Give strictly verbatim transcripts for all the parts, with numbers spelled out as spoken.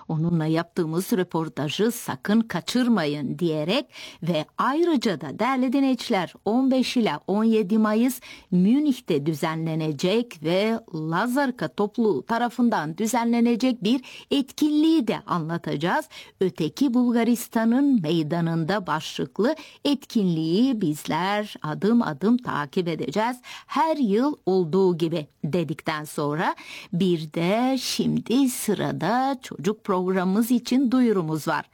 Onunla yaptığımız röportajı sakın kaçırmayın diyerek ve ayrıca da değerli dinleyiciler on beş ila on yedi Mayıs Münih'te düzenlenecek ve Lazarka topluluğu tarafından düzenlenecek bir etkinliği de anlatacağız. Öteki Bulgaristan'ın meydanında başlıklı etkinliği bizler adım adım takip edeceğiz. Her yıl olduğu gibi dedikten sonra bir de şimdi sırada çocuk programımız için duyurumuz var.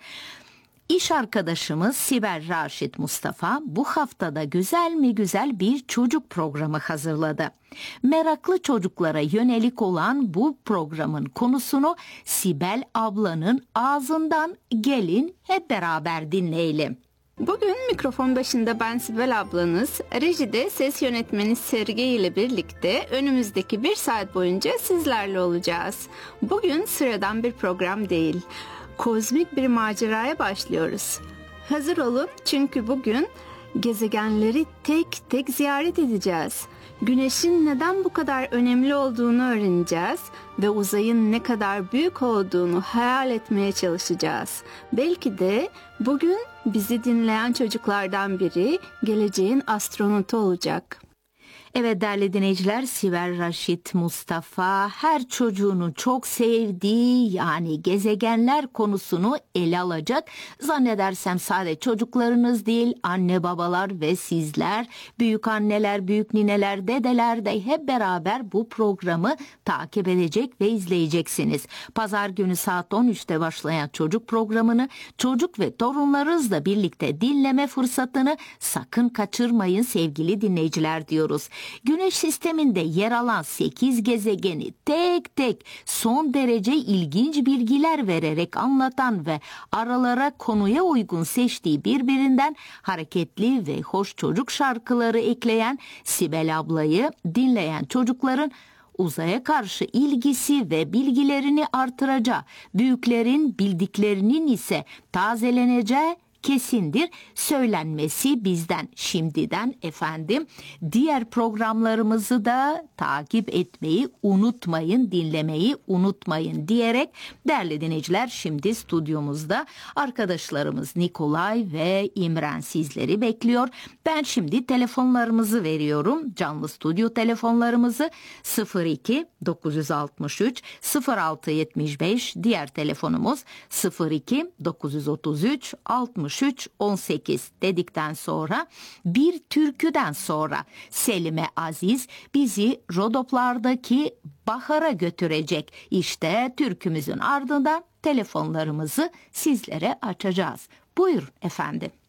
İş arkadaşımız Sibel Raşit Mustafa bu haftada güzel mi güzel bir çocuk programı hazırladı. Meraklı çocuklara yönelik olan bu programın konusunu Sibel ablanın ağzından gelin hep beraber dinleyelim. Bugün mikrofon başında ben Sibel ablanız, rejide ses yönetmeni Sergey ile birlikte önümüzdeki bir saat boyunca sizlerle olacağız. Bugün sıradan bir program değil, kozmik bir maceraya başlıyoruz. Hazır olun çünkü bugün gezegenleri tek tek ziyaret edeceğiz. Güneşin neden bu kadar önemli olduğunu öğreneceğiz ve uzayın ne kadar büyük olduğunu hayal etmeye çalışacağız. Belki de bugün bizi dinleyen çocuklardan biri geleceğin astronotu olacak. Evet değerli dinleyiciler, Sibel Raşit Mustafa her çocuğunu çok sevdiği yani gezegenler konusunu ele alacak. Zannedersem sadece çocuklarınız değil, anne babalar ve sizler, büyük anneler, büyük nineler, dedeler de hep beraber bu programı takip edecek ve izleyeceksiniz. Pazar günü saat on üçte başlayan çocuk programını çocuk ve torunlarınızla birlikte dinleme fırsatını sakın kaçırmayın sevgili dinleyiciler diyoruz. Güneş sisteminde yer alan sekiz gezegeni tek tek son derece ilginç bilgiler vererek anlatan ve aralara konuya uygun seçtiği birbirinden hareketli ve hoş çocuk şarkıları ekleyen Sibel ablayı dinleyen çocukların uzaya karşı ilgisi ve bilgilerini artıracağı, büyüklerin bildiklerinin ise tazeleneceği kesindir söylenmesi bizden şimdiden efendim. Diğer programlarımızı da takip etmeyi unutmayın, dinlemeyi unutmayın diyerek değerli dinleyiciler şimdi stüdyomuzda arkadaşlarımız Nikolay ve İmren sizleri bekliyor. Ben şimdi telefonlarımızı veriyorum. Canlı stüdyo telefonlarımızı sıfır iki dokuz altı üç sıfır altı yetmiş beş, diğer telefonumuz sıfır iki dokuz otuz üç altmış üç on sekiz dedikten sonra bir türküden sonra Selime Aziz bizi Rodoplardaki bahara götürecek. İşte türkümüzün ardından telefonlarımızı sizlere açacağız. Buyurun efendim.